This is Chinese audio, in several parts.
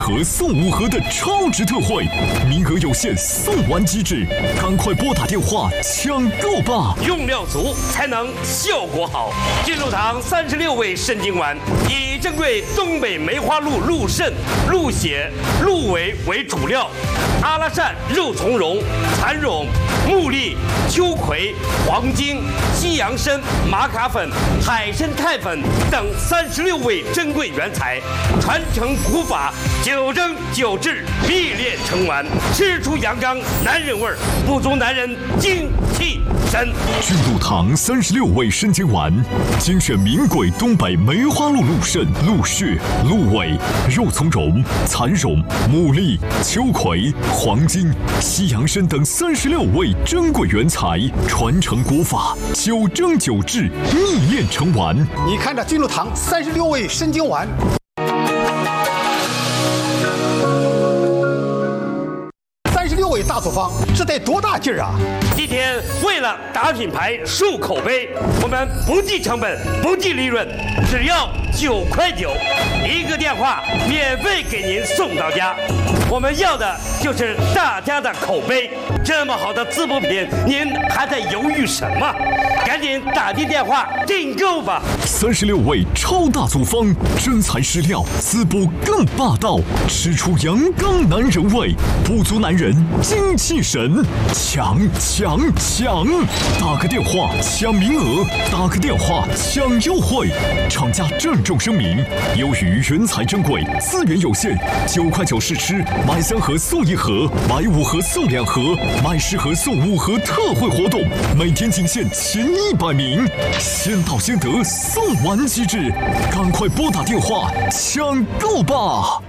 和送五盒的超值特惠，名额有限，送完即止，赶快拨打电话抢购吧！ 用料足才能效果好。金鹿堂36味肾精丸，以珍贵东北梅花鹿鹿肾、鹿血、鹿尾为主料，阿拉善、肉苁蓉、蚕苇、木栗、秋葵、黄精、西洋参、玛卡粉、海参肽粉等36味珍贵原材，传承古法，9蒸9制，历练成丸，吃出阳刚男人味儿，补足男人精气神。 巨鹿堂36味肾精丸，精选名贵东北梅花鹿鹿肾、鹿血、鹿尾、肉苁蓉、蚕苇、木栗、秋葵、黄精、西洋参等36味珍贵原材，传承古法，9蒸9制，历练成丸。 你看这巨鹿堂36味肾精丸。36味大处方，这得多大劲儿啊！ 今天为了打品牌、树口碑，我们不计成本、不计利润，只要9块9，一个电话免费给您送到家。我们要的就是大家的口碑。这么好的滋补品，您还在犹豫什么？赶紧打进电话订购吧 ！36味超大组方，真材实料，滋补更霸道，吃出阳刚男人味，补足男人精气神。抢！打个电话抢名额，打个电话抢优惠。厂家郑重声明，由于原材珍贵，资源有限，9块9试吃，买3盒送1盒，买5盒送2盒，买10盒送5盒特惠活动，每天仅限前100名，先到先得，送完即止，赶快拨打电话抢购吧！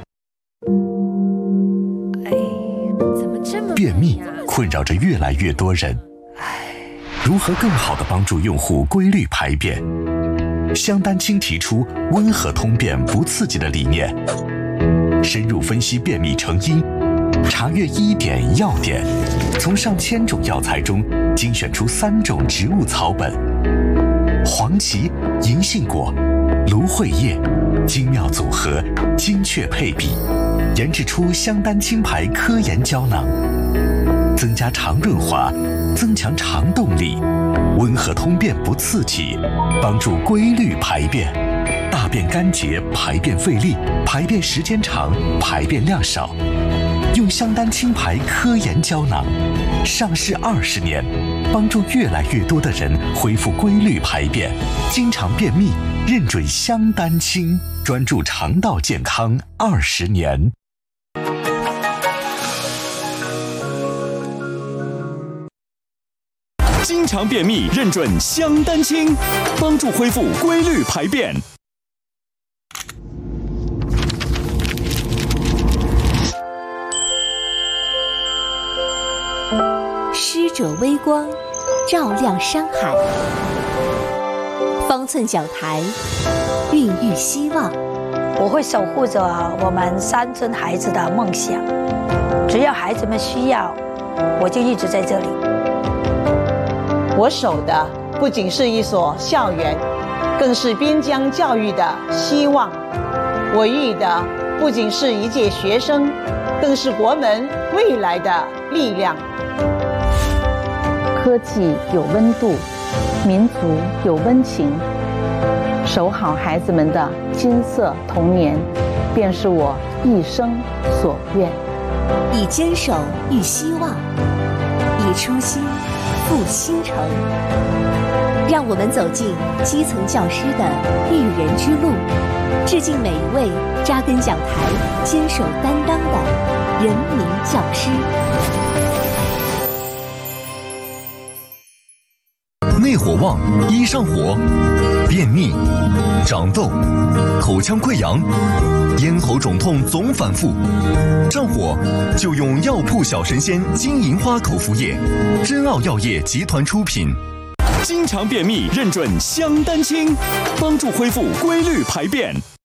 便秘困扰着越来越多人，如何更好地帮助用户规律排便？香丹青提出温和通便不刺激的理念，深入分析便秘成因，查阅医典药典，从上千种药材中精选出3种植物草本，黄芪、银杏果、芦荟叶，精妙组合，精确配比，研制出香丹青牌科研胶囊，增加肠润滑，增强肠动力，温和通便不刺激，帮助规律排便，大便干结，排便费力，排便时间长，排便量少。用香丹青牌科研胶囊，上市20年，帮助越来越多的人恢复规律排便，经常便秘，认准香丹青，专注肠道健康20年。 经常便秘，认准香丹青，帮助恢复规律排便。 施者微光，照亮山海；方寸小台，孕育希望。 我会守护着我们山村孩子的梦想，只要孩子们需要，我就一直在这里。 我守的不仅是一所校园，更是边疆教育的希望。我育的不仅是一届学生，更是国门未来的力量。 科技有温度，民族有温情，守好孩子们的金色童年，便是我一生所愿。 以坚守育希望，以初心复新城。让我们走进基层教师的育人之路，致敬每一位扎根讲台、坚守担当的人民教师。 内火旺易上火，便秘、长痘、口腔溃疡、咽喉肿痛总反复，上火就用药铺小神仙金银花口服液，珍奥药业集团出品。经常便秘，认准香丹青，帮助恢复规律排便。